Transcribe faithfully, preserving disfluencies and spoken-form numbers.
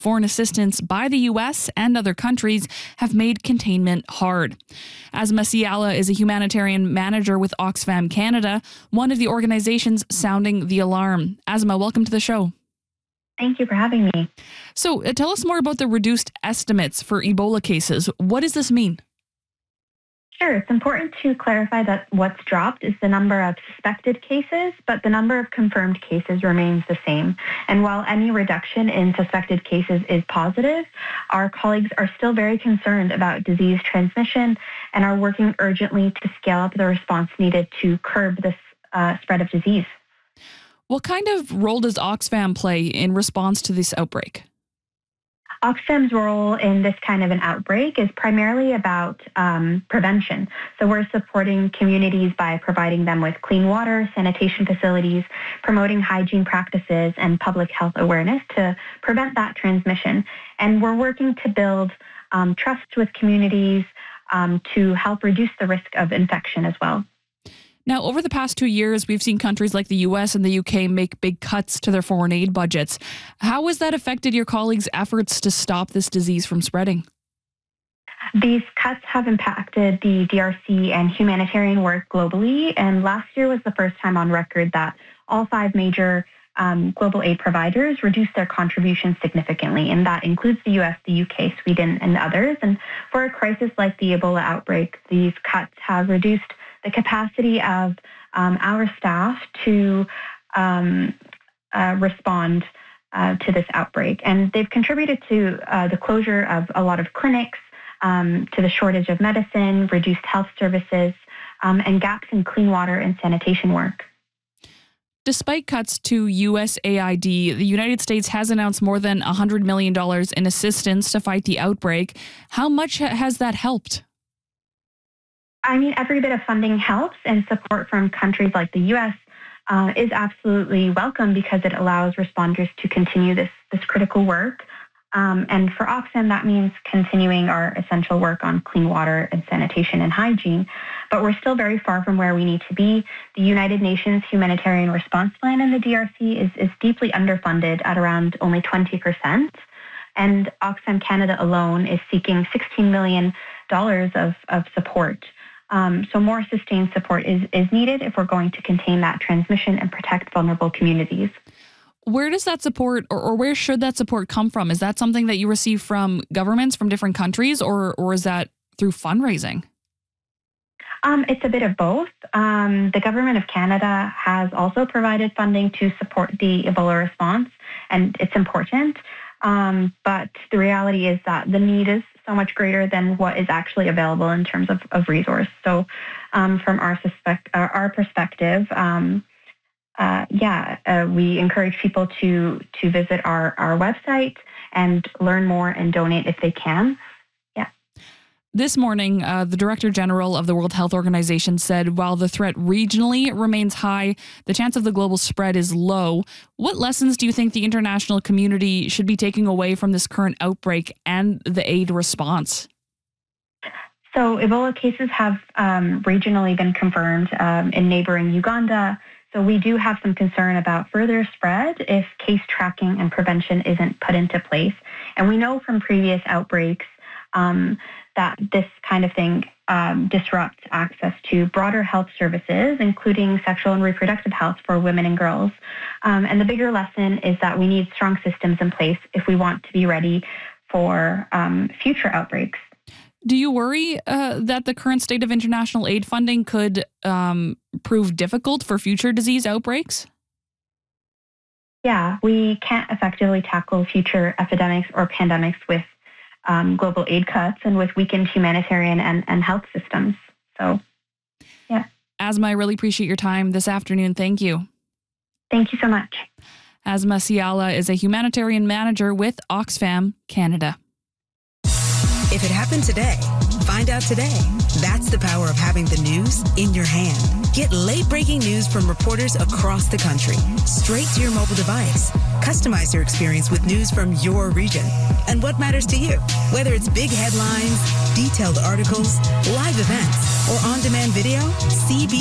Foreign assistance by the U S and other countries have made containment hard. Asma Siala is a humanitarian manager with Oxfam Canada, one of the organizations sounding the alarm. Asma, welcome to the show. Thank you for having me. So uh, tell us more about the reduced estimates for Ebola cases. What does this mean? Sure. It's important to clarify that what's dropped is the number of suspected cases, but the number of confirmed cases remains the same. And while any reduction in suspected cases is positive, our colleagues are still very concerned about disease transmission and are working urgently to scale up the response needed to curb this uh, spread of disease. What kind of role does Oxfam play in response to this outbreak? Oxfam's role in this kind of an outbreak is primarily about um, prevention. So we're supporting communities by providing them with clean water, sanitation facilities, promoting hygiene practices, and public health awareness to prevent that transmission. And we're working to build um, trust with communities um, to help reduce the risk of infection as well. Now, over the past two years, we've seen countries like the U S and the U K make big cuts to their foreign aid budgets. How has that affected your colleagues' efforts to stop this disease from spreading? These cuts have impacted the D R C and humanitarian work globally, and last year was the first time on record that all five major um, global aid providers reduced their contributions significantly, and that includes the U S, the U K, Sweden, and others. And for a crisis like the Ebola outbreak, these cuts have reduced the capacity of um, our staff to um, uh, respond uh, to this outbreak. And they've contributed to uh, the closure of a lot of clinics, um, to the shortage of medicine, reduced health services, um, and gaps in clean water and sanitation work. Despite cuts to U S A I D, the United States has announced more than one hundred million dollars in assistance to fight the outbreak. How much has that helped? I mean, every bit of funding helps, and support from countries like the U S uh, is absolutely welcome because it allows responders to continue this, this critical work. Um, and for Oxfam, that means continuing our essential work on clean water and sanitation and hygiene. But we're still very far from where we need to be. The United Nations Humanitarian Response Plan in the D R C is, is deeply underfunded at around only twenty percent. And Oxfam Canada alone is seeking sixteen million dollars of, of support. Um, so more sustained support is, is needed if we're going to contain that transmission and protect vulnerable communities. Where does that support, or, or where should that support come from? Is that something that you receive from governments from different countries, or, or is that through fundraising? Um, it's a bit of both. Um, the Government of Canada has also provided funding to support the Ebola response, and it's important. Um, but the reality is that the need is so much greater than what is actually available in terms of, of resource. So um, from our, suspect, uh, our perspective, um, uh, yeah, uh, we encourage people to to visit our, our website and learn more and donate if they can. Yeah. This morning, uh, the Director General of the World Health Organization said while the threat regionally remains high, the chance of the global spread is low. What lessons do you think the international community should be taking away from this current outbreak and the aid response? So Ebola cases have um, regionally been confirmed um, in neighboring Uganda. So we do have some concern about further spread if case tracking and prevention isn't put into place. And we know from previous outbreaks um, that this kind of thing um, disrupts access to broader health services, including sexual and reproductive health for women and girls. Um, and the bigger lesson is that we need strong systems in place if we want to be ready for um, future outbreaks. Do you worry uh, that the current state of international aid funding could um, prove difficult for future disease outbreaks? Yeah, we can't effectively tackle future epidemics or pandemics with um, global aid cuts and with weakened humanitarian and, and health systems. So, yeah. Asma, I really appreciate your time this afternoon. Thank you. Thank you so much. Asma Siala is a humanitarian manager with Oxfam Canada. If it happened today, find out today. That's the power of having the news in your hand. Get late-breaking news from reporters across the country, straight to your mobile device. Customize your experience with news from your region and what matters to you. Whether it's big headlines, detailed articles, live events, or on-demand video, C B